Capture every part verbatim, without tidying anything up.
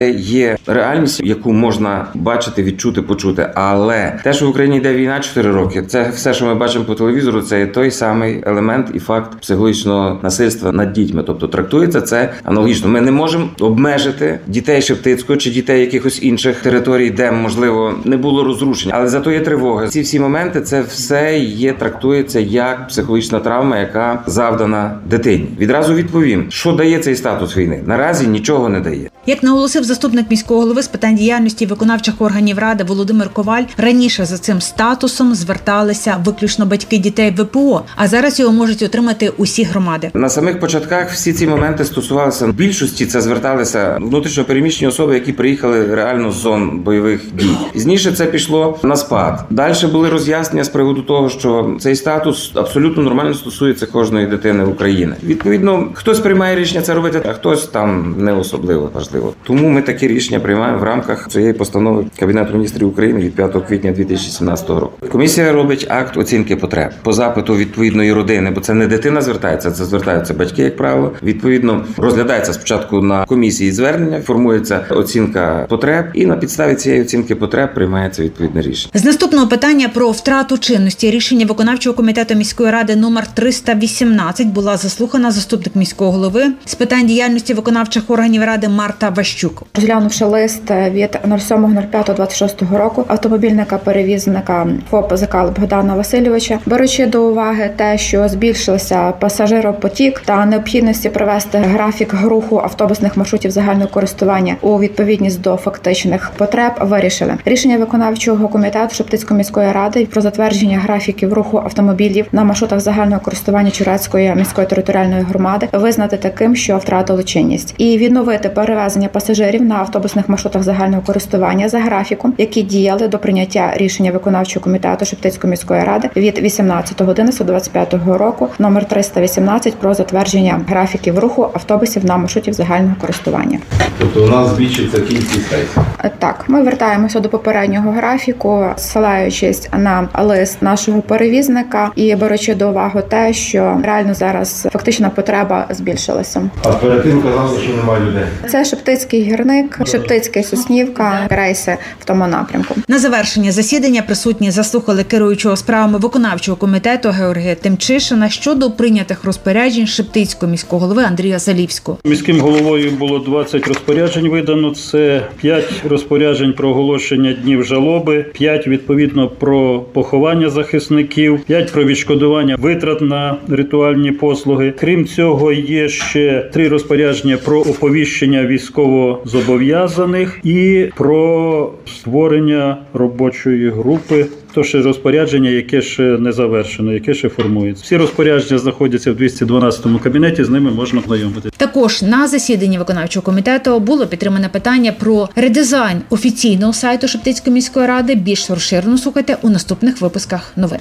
Є реальність, яку можна бачити, відчути, почути. Але те, що в Україні йде війна чотири роки, це все, що ми бачимо по телевізору, це є той самий елемент і факт психологічного насильства над дітьми. Тобто трактується це аналогічно. Ми не можемо обмежити дітей Шептицького чи дітей якихось інших територій, де, можливо, не було розрушення. Але зато є тривога. Ці всі моменти, це все є, трактується як психологічна травма, яка завдана дитині. Відразу відповім, що дає цей статус війни. Наразі нічого не дає. Як наголосив заступник міського голови з питань діяльності виконавчих органів ради Володимир Коваль, раніше за цим статусом зверталися виключно батьки дітей ВПО, а зараз його можуть отримати усі громади. На самих початках всі ці моменти стосувалися, в більшості це зверталися внутрішньо переміщені особи, які приїхали реально з зон бойових дій. Пізніше це пішло на спад. Далі були роз'яснення з приводу того, що цей статус абсолютно нормально стосується кожної дитини України. Відповідно, хтось приймає рішення це робити, а хтось там не особливо важливо. Тому ми такі рішення приймаємо в рамках цієї постанови Кабінету міністрів України від п'ятого квітня дві тисячі сімнадцятого року. Комісія робить акт оцінки потреб по запиту відповідної родини, бо це не дитина звертається, це звертаються батьки, як правило. Відповідно, розглядається спочатку на комісії звернення, формується оцінка потреб, і на підставі цієї оцінки потреб приймається відповідне рішення. З наступного питання про втрату чинності рішення виконавчого комітету міської ради номер триста вісімнадцять була заслухана заступник міського голови з питань діяльності виконавчих органів ради Марта Ващук. Розглянувши лист від сьомого п'ятого двадцять шостого року автомобільника-перевізника ФОП «Закал» Богдана Васильовича, беручи до уваги те, що збільшився пасажиропотік та необхідності привести графік руху автобусних маршрутів загального користування у відповідність до фактичних потреб, вирішили рішення виконавчого комітету Шептицької міської ради про затвердження графіків руху автомобілів на маршрутах загального користування Червецької міської територіальної громади визнати таким, що втратило чинність, і відновити перевезення пасажирів на автобусних маршрутах загального користування за графіком, які діяли до прийняття рішення виконавчого комітету Шептицької міської ради від вісімнадцятого одинадцятого двадцять п'ятого року номер триста вісімнадцять про затвердження графіків руху автобусів на маршрутів загального користування. Тобто у нас збільшиться кількість рейсів? Так, ми вертаємося до попереднього графіку, ссилаючись на лист нашого перевізника і беручи до уваги те, що реально зараз фактична потреба збільшилася. А перед тим казали, що немає людей. Це Шептицький гірник, Шептицький Соснівка, рейси в тому напрямку. На завершення засідання присутні заслухали керуючого справами виконавчого комітету Георгія Тимчишина щодо прийнятих розпоряджень Шептицького міського голови Андрія Залівського. Міським головою було двадцять розпоряджень видано. Це п'ять розпоряджень про оголошення днів жалоби, п'ять відповідно про поховання захисників, п'ять про відшкодування витрат на ритуальні послуги. Крім цього, є ще три розпорядження про оповіщення військовозобов'язаних і про створення робочої групи. То ще розпорядження, яке ще не завершено, яке ще формується. Всі розпорядження знаходяться в двісті дванадцятому кабінеті, з ними можна ознайомитися. Також на засіданні виконавчого комітету було підтримане питання про редизайн офіційного сайту Шептицької міської ради. Більш розширено слухайте у наступних випусках новин.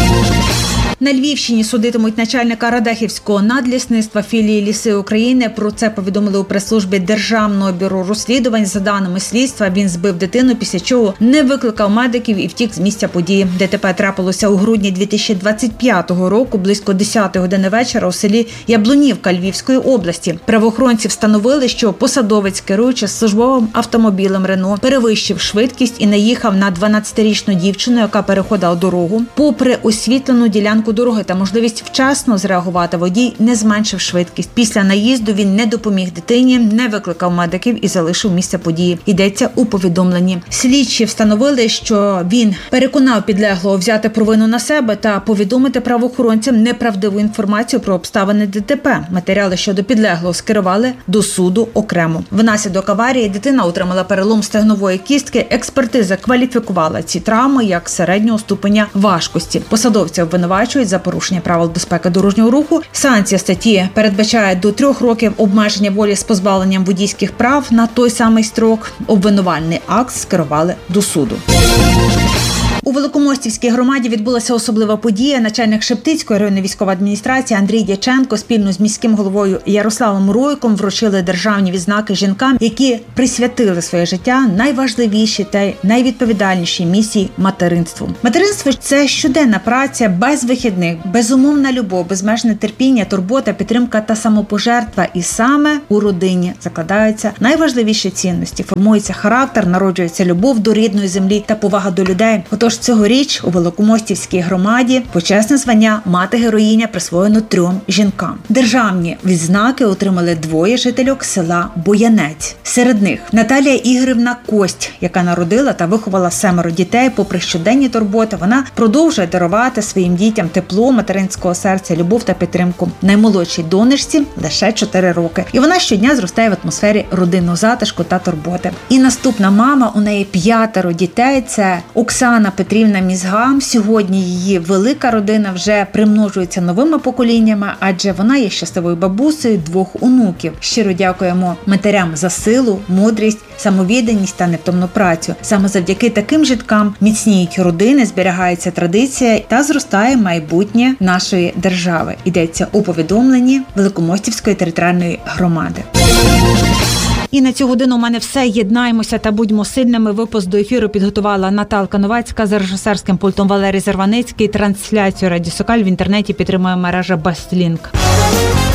На Львівщині судитимуть начальника Радехівського надлісництва філії «Ліси України». Про це повідомили у прес-службі Державного бюро розслідувань. За даними слідства, він збив дитину, після чого не викликав медиків і втік з місця події. ДТП трапилося у грудні дві тисячі двадцять п'ятого року, близько десятої години вечора у селі Яблунівка Львівської області. Правоохоронці встановили, що посадовець, керуючи службовим автомобілем «Рено», перевищив швидкість і наїхав на дванадцятирічну дівчину, яка переходила дорогу. Попри освітлену ділянку дороги та можливість вчасно зреагувати, водій не зменшив швидкість. Після наїзду він не допоміг дитині, не викликав медиків і залишив місце події. Йдеться у повідомленні. Слідчі встановили, що він переконав підлеглого взяти провину на себе та повідомити правоохоронцям неправдиву інформацію про обставини ДТП. Матеріали щодо підлеглого скерували до суду окремо. Внаслідок аварії дитина отримала перелом стегнової кістки. Експертиза кваліфікувала ці травми як середнього ступеня важкості. Посадовця обвинувачують за порушення правил безпеки дорожнього руху. Санкція статті передбачає до трьох років обмеження волі з позбавленням водійських прав на той самий строк. Обвинувальний акт скерували до суду. У Великомостівській громаді відбулася особлива подія. Начальник Шептицької районної військової адміністрації Андрій Дяченко спільно з міським головою Ярославом Ройком вручили державні відзнаки жінкам, які присвятили своє життя найважливішій та найвідповідальнішій місії – материнству. Материнство – це щоденна праця без вихідних, безумовна любов, безмежне терпіння, турбота, підтримка та самопожертва. І саме у родині закладаються найважливіші цінності. Формується характер, народжується любов до рідної землі та повага до людей. Отож, цьогоріч у Великомостівській громаді почесне звання «Мати-героїня» присвоєно трьом жінкам. Державні відзнаки отримали двоє жительок села Боянець. Серед них Наталія Ігорівна Кость, яка народила та виховала семеро дітей. Попри щоденні турботи, вона продовжує дарувати своїм дітям тепло материнського серця, любов та підтримку. Наймолодшій донечці лише чотири роки. І вона щодня зростає в атмосфері родинного затишку та турботи. І наступна мама, у неї п'ятеро дітей, це Оксана Петрівна Мізга. Сьогодні її велика родина вже примножується новими поколіннями, адже вона є щасливою бабусею двох онуків. Щиро дякуємо матерям за силу, мудрість, самовідданість та невтомну працю. Саме завдяки таким жінкам міцніють родини, зберігається традиція та зростає майбутнє нашої держави. Йдеться у повідомленні Великомостівської територіальної громади. І на цю годину у мене все. Єднаємося та будьмо сильними. Випуск до ефіру підготувала Наталка Новацька, за режисерським пультом Валерій Зарваницький. Трансляцію Радіо Сокаль в інтернеті підтримує мережа Бестлінк.